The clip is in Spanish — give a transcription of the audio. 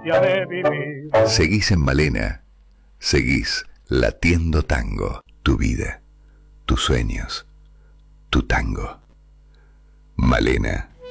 delicia de vivir. Seguís en Malena, seguís latiendo tango, tu vida, tus sueños, tu tango. Malena.